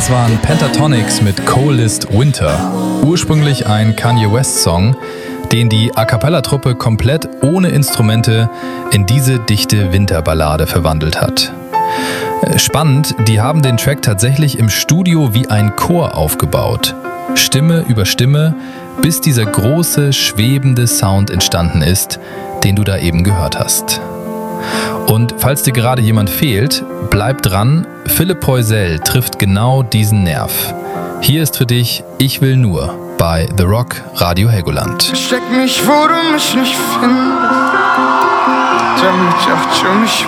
Das waren Pentatonix mit Coldest Winter. Ursprünglich ein Kanye West-Song, den die A-Cappella-Truppe komplett ohne Instrumente in diese dichte Winterballade verwandelt hat. Spannend, die haben den Track tatsächlich im Studio wie ein Chor aufgebaut. Stimme über Stimme, bis dieser große, schwebende Sound entstanden ist, den du da eben gehört hast. Und falls dir gerade jemand fehlt, bleib dran, Philipp Poisel trifft genau diesen Nerv. Hier ist für dich Ich will nur bei The Rock Radio Helgoland. Versteck mich, wo du mich nicht findest, damit ich auch schon nicht